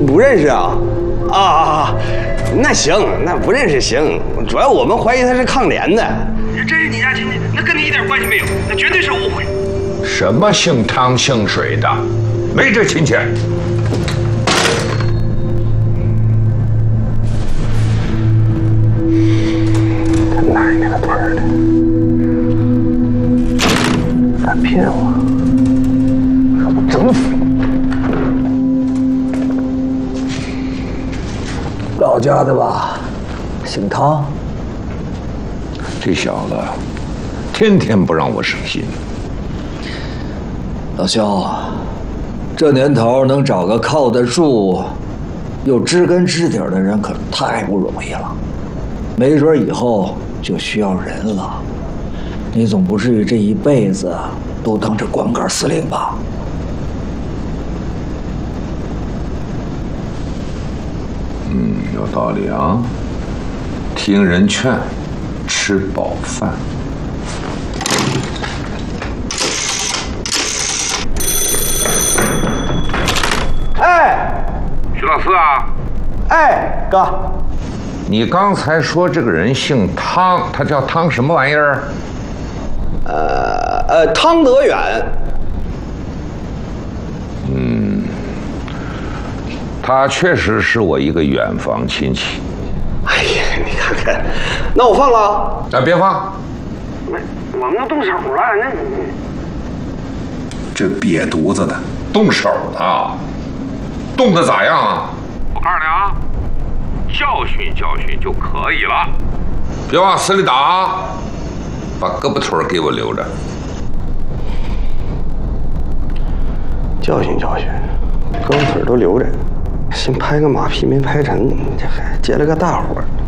不认识啊？那行，那不认识行。主要我们怀疑他是抗联的。 真是你家亲戚，那跟你一点关系没有，那绝对是误会。 什么姓汤姓水的，没这亲戚。 奶奶个腿儿的，敢骗我？让我整死你！ 老家的吧，姓汤。 这小子天天不让我省心。 老肖，这年头能找个靠得住又知根知底的人可太不容易了，没准以后就需要人了。你总不至于这一辈子都当着光杆司令吧？ 有道理啊。听人劝，吃饱饭。 哎， 徐老四啊， 哎，哥， 你刚才说这个人姓汤，他叫汤什么玩意儿？ 汤德远。 他确实是我一个远房亲戚。 哎呀，你看看，那我放了。 别放。 我们都动手了，那这瘪犊子的，动手了，动的咋样啊？我告诉你啊，教训教训就可以了，别往死里打啊！把胳膊腿给我留着。 教训教训，胳膊腿都留着，先拍个马屁没拍成，这还接了个大活。